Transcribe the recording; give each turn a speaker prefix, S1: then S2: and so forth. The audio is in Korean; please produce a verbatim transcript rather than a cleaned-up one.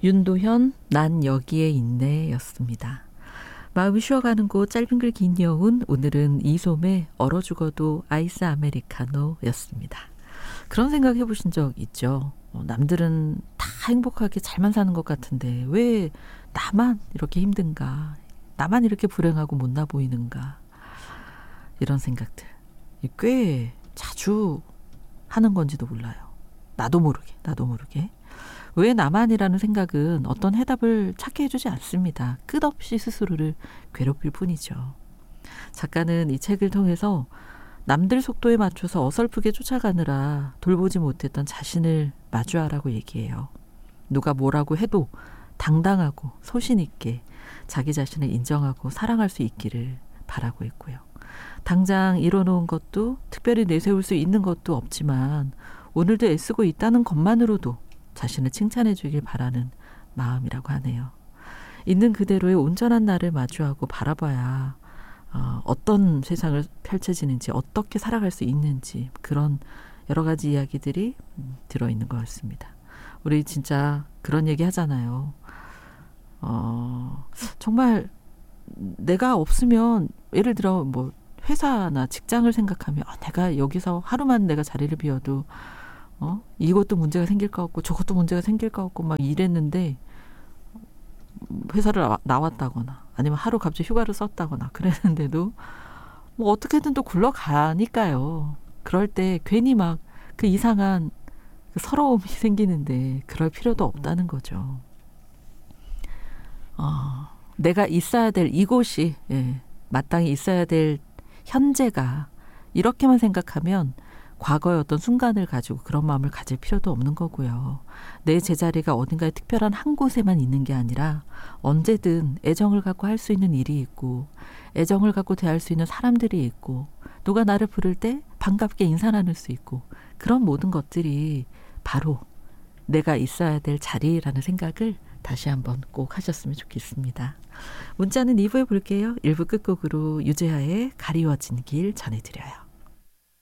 S1: 윤도현 난 여기에 있네 였습니다. 마음이 쉬어가는 곳 짧은 글 긴 여운, 오늘은 이솜의 얼어 죽어도 아이스 아메리카노 였습니다. 그런 생각 해보신 적 있죠? 어, 남들은 다 행복하게 잘만 사는 것 같은데 왜 나만 이렇게 힘든가, 나만 이렇게 불행하고 못나 보이는가, 이런 생각들 꽤 자주 하는 건지도 몰라요. 나도 모르게 나도 모르게 왜 나만이라는 생각은 어떤 해답을 찾게 해주지 않습니다. 끝없이 스스로를 괴롭힐 뿐이죠. 작가는 이 책을 통해서 남들 속도에 맞춰서 어설프게 쫓아가느라 돌보지 못했던 자신을 마주하라고 얘기해요. 누가 뭐라고 해도 당당하고 소신 있게 자기 자신을 인정하고 사랑할 수 있기를 바라고 있고요. 당장 이뤄놓은 것도 특별히 내세울 수 있는 것도 없지만 오늘도 애쓰고 있다는 것만으로도 자신을 칭찬해 주길 바라는 마음이라고 하네요. 있는 그대로의 온전한 나를 마주하고 바라봐야 어, 어떤 세상을 펼쳐지는지, 어떻게 살아갈 수 있는지, 그런 여러 가지 이야기들이 음, 들어있는 것 같습니다. 우리 진짜 그런 얘기 하잖아요. 어, 정말 내가 없으면, 예를 들어 뭐 회사나 직장을 생각하면 아, 내가 여기서 하루만 내가 자리를 비워도 어? 이것도 문제가 생길 것 같고 저것도 문제가 생길 것 같고 막 이랬는데 회사를 나, 나왔다거나 아니면 하루 갑자기 휴가를 썼다거나 그랬는데도 뭐 어떻게든 또 굴러가니까요. 그럴 때 괜히 막 그 이상한 그 서러움이 생기는데 그럴 필요도 없다는 거죠. 어, 내가 있어야 될 이곳이, 예, 마땅히 있어야 될 현재가 이렇게만 생각하면 과거의 어떤 순간을 가지고 그런 마음을 가질 필요도 없는 거고요. 내 제자리가 어딘가에 특별한 한 곳에만 있는 게 아니라 언제든 애정을 갖고 할 수 있는 일이 있고 애정을 갖고 대할 수 있는 사람들이 있고 누가 나를 부를 때 반갑게 인사 나눌 수 있고 그런 모든 것들이 바로 내가 있어야 될 자리라는 생각을 다시 한번 꼭 하셨으면 좋겠습니다. 문자는 이 부에 볼게요. 일 부 끝곡으로 유재하의 가리워진 길 전해드려요.